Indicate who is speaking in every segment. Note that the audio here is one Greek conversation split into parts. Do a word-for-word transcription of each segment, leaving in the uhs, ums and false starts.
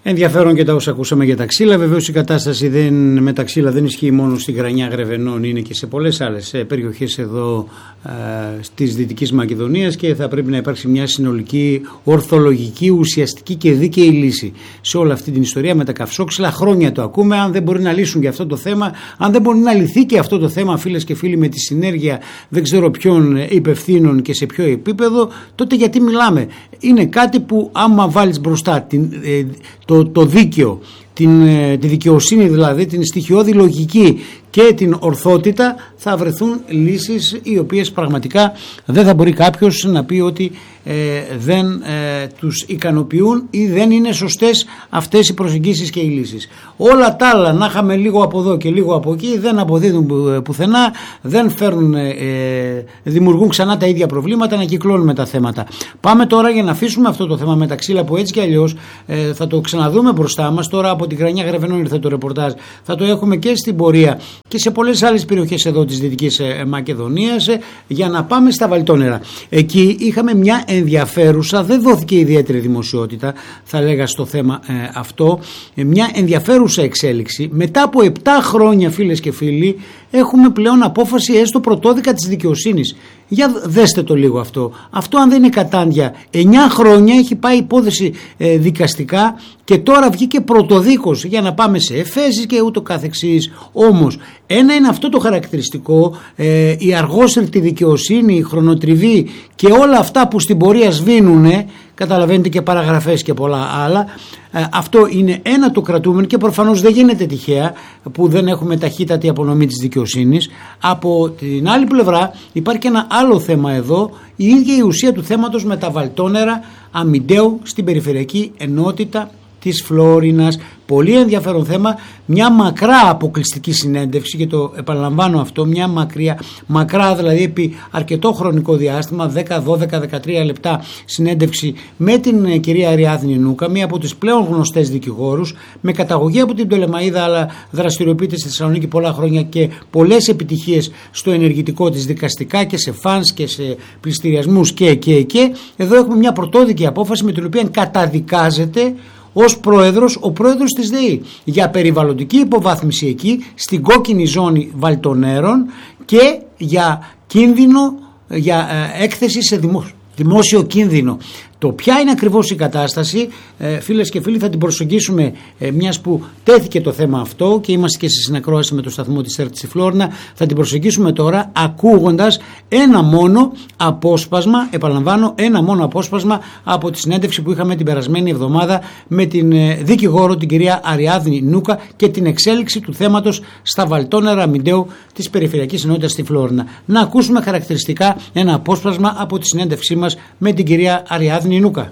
Speaker 1: Ενδιαφέρον και τα όσα ακούσαμε για τα ξύλα. Βεβαίως η κατάσταση δεν, με τα ξύλα δεν ισχύει μόνο στην Κρανιά Γρεβενών, είναι και σε πολλές άλλες περιοχές εδώ ε, της Δυτικής Μακεδονίας και θα πρέπει να υπάρξει μια συνολική, ορθολογική, ουσιαστική και δίκαιη λύση σε όλη αυτή την ιστορία με τα καυσόξυλα. Χρόνια το ακούμε. Αν δεν μπορεί να λύσουν και αυτό το θέμα, αν δεν μπορεί να λυθεί και αυτό το θέμα, φίλες και φίλοι, με τη συνέργεια δεν ξέρω ποιων υπευθύνων και σε ποιο επίπεδο, τότε γιατί μιλάμε? Είναι κάτι που άμα βάλεις μπροστά την, ε, το, το δίκαιο, την, τη δικαιοσύνη δηλαδή, την στοιχειώδη λογική και την ορθότητα, θα βρεθούν λύσεις οι οποίες πραγματικά δεν θα μπορεί κάποιος να πει ότι ε, δεν ε, τους ικανοποιούν ή δεν είναι σωστές αυτές οι προσεγγίσεις και οι λύσεις. Όλα τα άλλα να είχαμε λίγο από εδώ και λίγο από εκεί δεν αποδίδουν πουθενά, δεν φέρνουν, ε, δημιουργούν ξανά τα ίδια προβλήματα, να κυκλώνουμε τα θέματα. Πάμε τώρα για να αφήσουμε αυτό το θέμα με τα ξύλα που έτσι κι αλλιώς ε, θα το ξαναδούμε μπροστά μας. Τώρα από την Κρανιά Γρεβενών ήρθε το ρεπορτάζ, θα το έχουμε και στην πορεία και σε πολλές άλλες περιοχές εδώ της Δυτικής Μακεδονίας, για να πάμε στα Βαλτόνερα. Εκεί είχαμε μια ενδιαφέρουσα, δεν δόθηκε ιδιαίτερη δημοσιότητα θα λέγα στο θέμα ε, αυτό, μια ενδιαφέρουσα εξέλιξη. Μετά από επτά χρόνια, φίλες και φίλοι, έχουμε πλέον απόφαση έστω πρωτόδικα της δικαιοσύνης. Για δέστε το λίγο αυτό. Αυτό αν δεν είναι κατάντια, εννιά χρόνια έχει πάει υπόθεση ε, δικαστικά και τώρα βγήκε πρωτοδίκος για να πάμε σε εφέσεις και ούτω καθεξής. Όμως ένα είναι αυτό το χαρακτηριστικό, ε, η αργόσυρτη δικαιοσύνη, η χρονοτριβή και όλα αυτά που στην πορεία σβήνουνε, καταλαβαίνετε, και παραγραφές και πολλά άλλα. Ε, αυτό είναι ένα το κρατούμενο και προφανώς δεν γίνεται τυχαία που δεν έχουμε ταχύτατη απονομή της δικαιοσύνης. Από την άλλη πλευρά υπάρχει και ένα άλλο θέμα εδώ, η ίδια η ουσία του θέματος με τα Βαλτόνερα Αμιντέου στην περιφερειακή ενότητα της Φλόρινας. Πολύ ενδιαφέρον θέμα, μια μακρά αποκλειστική συνέντευξη, και το επαναλαμβάνω αυτό, μια μακριά, μακρά δηλαδή επί αρκετό χρονικό διάστημα, δέκα, δώδεκα, δεκατρία λεπτά συνέντευξη με την κυρία Αριάδνη Νούκα, μία από τις πλέον γνωστές δικηγόρους, με καταγωγή από την Πτολεμαΐδα, αλλά δραστηριοποιείται στη Θεσσαλονίκη πολλά χρόνια και πολλές επιτυχίες στο ενεργητικό της δικαστικά και σε φανς και σε πληστηριασμούς και, και, και. Εδώ έχουμε μια πρωτόδικη απόφαση με την οποία καταδικάζεται ως πρόεδρος, ο πρόεδρος της ΔΕΗ για περιβαλλοντική υποβάθμιση εκεί στην κόκκινη ζώνη Βαλτονέρων και για κίνδυνο, για ε, έκθεση σε δημόσιο, δημόσιο κίνδυνο. Το ποια είναι ακριβώς η κατάσταση, ε, φίλες και φίλοι, θα την προσεγγίσουμε ε, μιας που τέθηκε το θέμα αυτό και είμαστε και σε συνακρόαση με το σταθμό της ΕΡΤ στη Φλόρινα. Θα την προσεγγίσουμε τώρα ακούγοντας ένα μόνο απόσπασμα, επαναλαμβάνω, ένα μόνο απόσπασμα από τη συνέντευξη που είχαμε την περασμένη εβδομάδα με την ε, δικηγόρο, την κυρία Αριάδνη Νούκα, και την εξέλιξη του θέματος στα Βαλτόνερα Αμιντέου της Περιφερειακής Ενότητας στη Φλόρινα. Να ακούσουμε χαρακτηριστικά ένα απόσπασμα από τη συνέντευξή μας με την κυρία Αριάδνη Νούκα.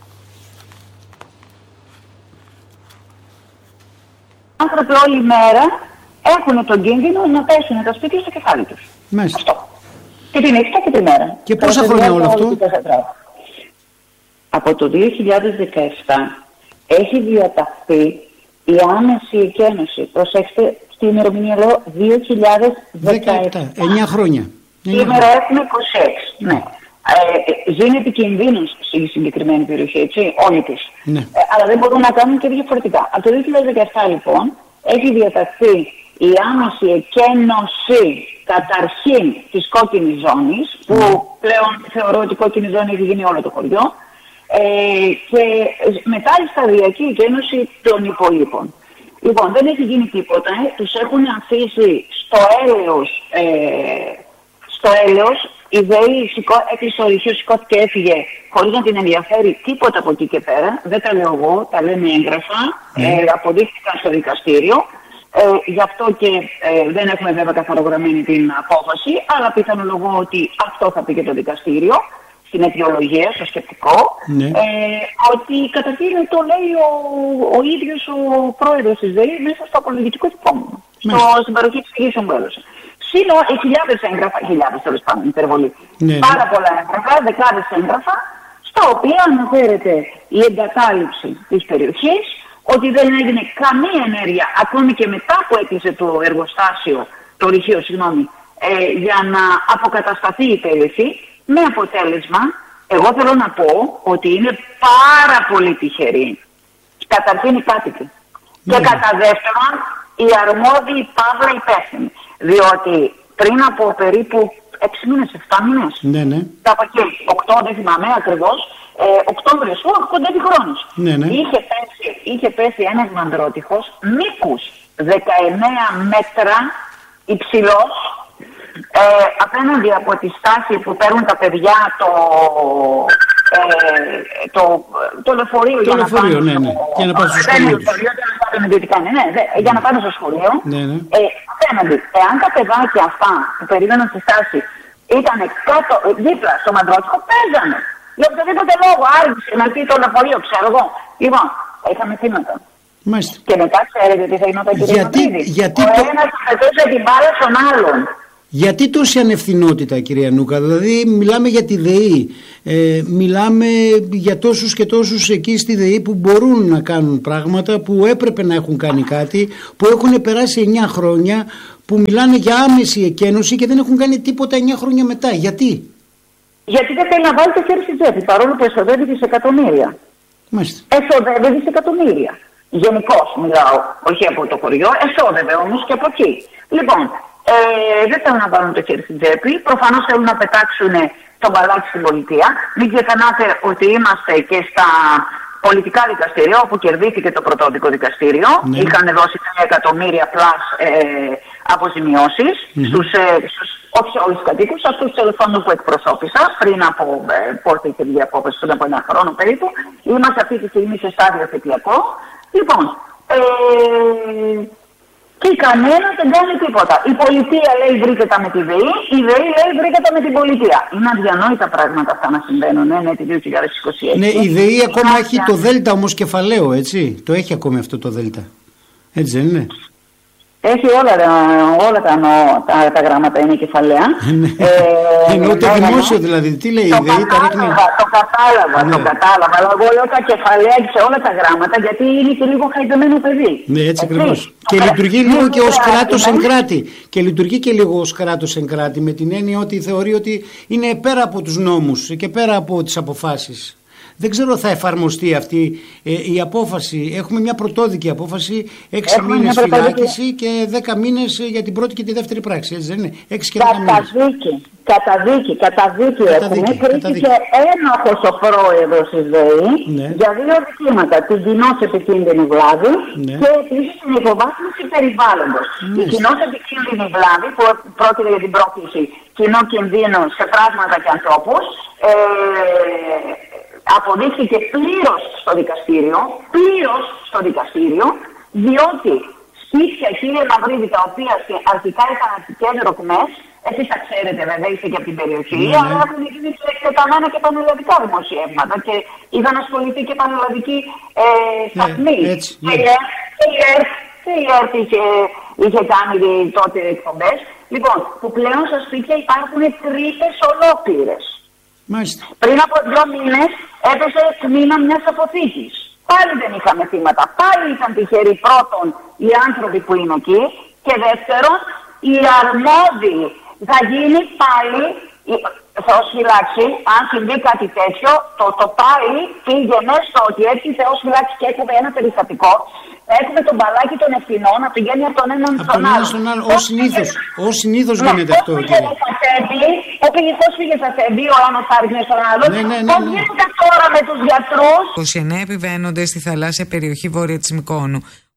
Speaker 2: Άνθρωποι όλη μέρα έχουν τον κίνδυνο να πέσουν τα σπίτια στο κεφάλι τους.
Speaker 1: Μάλιστα.
Speaker 2: Αυτό. Και την νύχτα και την μέρα.
Speaker 1: Και πόσα χρόνια όλο αυτό?
Speaker 2: Από το δύο χιλιάδες δεκαεπτά έχει διαταχθεί η άμεση εκένωση. Προσέξτε, στην ημερομηνία λέω δύο χιλιάδες δεκαεπτά.
Speaker 1: εννιά χρόνια.
Speaker 2: Σήμερα έχουμε είκοσι έξι. Ναι. Ε, ζει επικινδύνους στη συγκεκριμένη περιοχή, έτσι, όλοι τους.
Speaker 1: Ναι.
Speaker 2: Ε, αλλά δεν μπορούν να κάνουν και διαφορετικά. Από το δύο χιλιάδες δεκαεπτά λοιπόν έχει διαταχθεί η άμεση εκένωση καταρχήν της κόκκινης ζώνης, που πλέον θεωρώ ότι η κόκκινη ζώνη έχει γίνει όλο το χωριό, ε, και μετά η σταδιακή εκένωση των υπολείπων. Λοιπόν, δεν έχει γίνει τίποτα, ε, τους έχουν αφήσει στο έλεος, ε, στο έλεος. Η ΔΕΗ έκλεισε ορυχείο, σηκώθηκε, έφυγε χωρίς να την ενδιαφέρει τίποτα από εκεί και πέρα. Δεν τα λέω εγώ, τα λένε έγγραφα, mm. ε, αποδείχθηκαν στο δικαστήριο. Ε, γι' αυτό και ε, δεν έχουμε βέβαια καθαρογραμμένη την απόφαση, αλλά πιθανολογώ ότι αυτό θα πει και το δικαστήριο στην αιτιολογία, στο σκεπτικό, mm. ε, ότι καταρχήν το λέει ο, ο ίδιος ο πρόεδρος της ΔΕΗ μέσα στο απολογητικό υπόμνημα, mm. στην παροχή της εξηγήσεων που έδωσε. Σύνο χιλιάδες έγγραφα, χιλιάδες τέλος πάντων, υπερβολή. Ναι. Πάρα πολλά έγγραφα, δεκάδες έγγραφα, στα οποία αναφέρεται η εγκατάλειψη της περιοχής, ότι δεν έγινε καμία ενέργεια, ακόμη και μετά που έκλεισε το εργοστάσιο, το ρηχείο, συγγνώμη, ε, για να αποκατασταθεί η περιοχή, με αποτέλεσμα, εγώ θέλω να πω ότι είναι πάρα πολύ τυχεροί Καταρχήν οι κάτοικοι.
Speaker 1: Ναι.
Speaker 2: Και κατά δεύτερον, οι αρμόδιοι παύλα υπεύθυνοι. Διότι πριν από περίπου έξι μήνες, εφτά μήνες,
Speaker 1: ναι, ναι.
Speaker 2: κάπου εκεί, οκτώ, δεν θυμάμαι ακριβώς, ε, Οκτώβριος, κοντεύει χρόνος.
Speaker 1: Ναι, ναι.
Speaker 2: Είχε πέσει, είχε πέσει ένας μανδρότυχος μήκους δεκαεννέα μέτρα υψηλός, ε, απέναντι από τη στάση που παίρνουν τα παιδιά το, ε, το, το λεωφορείο
Speaker 1: το
Speaker 2: για,
Speaker 1: λεωφορείο,
Speaker 2: να
Speaker 1: ναι, ναι.
Speaker 2: στο,
Speaker 1: για να πάνε στο σχολείο.
Speaker 2: Ναι, ναι, για να πάνε στο σχολείο.
Speaker 1: Ναι, ναι.
Speaker 2: Ε, απέναντι, εάν τα παιδάκια αυτά που περίμεναν στη στάση ήταν κάτω, δίπλα στο μαντρότυχο, παίζανε. Για οποιοδήποτε λόγο, άργησε να πει το λεωφορείο, ξέρω εγώ. Λοιπόν, είχαμε θύματα.
Speaker 1: Μάλιστα.
Speaker 2: Και μετά ξέρετε τι θα γινόταν, κύριε
Speaker 1: γιατί, γιατί
Speaker 2: ο
Speaker 1: το...
Speaker 2: ένας πετούσε την μπάλα στον άλλον.
Speaker 1: Γιατί τόση ανευθυνότητα, κυρία Νούκα? Δηλαδή μιλάμε για τη ΔΕΗ, ε, μιλάμε για τόσους και τόσους εκεί στη ΔΕΗ που μπορούν να κάνουν πράγματα, που έπρεπε να έχουν κάνει κάτι, που έχουν περάσει εννιά χρόνια, που μιλάνε για άμεση εκένωση και δεν έχουν κάνει τίποτα εννιά χρόνια μετά. Γιατί?
Speaker 2: Γιατί δεν θέλει να βάλει το χέρι στη τσέπη, παρόλο που εσοδεύει δισεκατομμύρια.
Speaker 1: Μάλιστα.
Speaker 2: Εσοδεύει δισεκατομμύρια. Γενικώς μιλάω, όχι από το χωριό, εσόδευε όμως και από εκεί. Λοιπόν, ε, δεν θέλουν να βάλουν το χέρι στην τσέπη, προφανώς θέλουν να πετάξουν το μπαλάκι στην πολιτεία. Μην ξεχνάτε ότι είμαστε και στα πολιτικά δικαστήρια, όπου κερδίθηκε το πρωτόδικο δικαστήριο. Ναι. Είχαν δώσει τρία εκατομμύρια πλάς ε, αποζημιώσεις mm-hmm. στους, ε, στους, όχι σε όλους τους κατοίκους, αυτούς τους τηλεφώνους που εκπροσώπησα πριν από ε, πότε είχε βγει απόφαση, πριν από ένα χρόνο περίπου. Είμαστε αυτή τη στιγμή σε στάδιο θετιακό. Λοιπόν, ε, και κανένα δεν κάνει τίποτα. Η πολιτεία λέει βρείτε τα με τη ΔΕΗ, η ΔΕΗ λέει βρείτε τα με την πολιτεία. Είναι αδιανόητα πράγματα αυτά να συμβαίνουν, ναι, ναι, το δύο χιλιάδες είκοσι έξι.
Speaker 1: Ναι, η ΔΕΗ ακόμα έχει το ΔΕΛΤΑ όμως κεφαλαίο, έτσι. Το έχει ακόμη αυτό το ΔΕΛΤΑ. Έτσι δεν είναι?
Speaker 2: Έχει όλα, όλα τα, τα, τα γράμματα είναι κεφαλαία.
Speaker 1: ε, Εννοώ το δημόσιο δηλαδή. Τι λέει η ΔΕΗ, τα ρίχνει.
Speaker 2: Το κατάλαβα, ναι. το κατάλαβα. Αλλά εγώ λέω τα κεφαλαία και σε όλα τα γράμματα, γιατί είναι και λίγο χαϊδεμένο παιδί.
Speaker 1: Ναι, έτσι ακριβώς. Και λειτουργεί λίγο και ως κράτος εν κράτη. Και λειτουργεί και λίγο ως κράτος εν κράτη, με την έννοια ότι θεωρεί ότι είναι πέρα από τους νόμους και πέρα από τις αποφάσεις. Δεν ξέρω θα εφαρμοστεί αυτή ε, η απόφαση. Έχουμε μια πρωτόδικη απόφαση, έξι μήνες φυλάκιση και δέκα μήνες για την πρώτη και τη δεύτερη πράξη. Έτσι δεν είναι? έξι και δέκα μήνες.
Speaker 2: Καταδίκη, καταδίκη, καταδίκη έχουμε. Κρίθηκε ένοχος ο πρόεδρος της ΔΕΗ ναι. για δύο δικήματα. Την κοινώς επικίνδυνη βλάβη ναι. και επίσης την υποβάθμιση περιβάλλοντος. Ναι. Η κοινώς επικίνδυνη βλάβη που πρόκειται για την πρόκληση κοινών κινδύνων σε πράγματα και ανθρώπους. Ε, αποδείχθηκε πλήρως στο δικαστήριο, πλήρως στο δικαστήριο, διότι σπίτια, κύριε Μαυρίδη, τα οποία αρχικά ήταν αρχικέδερο ΚΜΕΣ, εσείς τα ξέρετε βέβαια, είστε και από την περιοχή, mm-hmm. αλλά έχουν γίνει εκτεταμένα και πανελλαδικά δημοσιεύματα και είχαν ασχοληθεί και πανελλαδικοί ε, σταθμοί.
Speaker 1: Yeah, έτσι,
Speaker 2: και η ΕΡΤ και η ΕΡΤ είχε, είχε κάνει τότε εκπομπές. Λοιπόν, που πλέον στα σπίτια υπάρχουν τρύπες ολόκληρες.
Speaker 1: Μάλιστα.
Speaker 2: Πριν από δύο μήνες έπεσε τμήμα μιας αποθήκης. Πάλι δεν είχαμε θύματα. Πάλι ήταν τυχεροί πρώτον οι άνθρωποι που είναι εκεί και δεύτερον οι αρμόδιοι. Θα γίνει πάλι, Θεός φυλάξει, αν συμβεί κάτι τέτοιο, το, το πάλι πήγαινε στο ότι έτσι Θεός φυλάξει και έχουμε ένα περιστατικό. Έχουμε τον μπαλάκι των ευθυνών να πηγαίνει από τον έναν στον άλλον.
Speaker 1: Ως συνήθως, ως συνήθως γίνεται αυτό.
Speaker 2: Πώς πήγε στα Θέμπη, ο ένας άργνε στον άλλον. Πώς γίνεται τώρα με τους γιατρούς.
Speaker 3: είκοσι εννέα επιβαίνοντες στη θαλάσσια περιοχή βόρεια της Μυκόνου.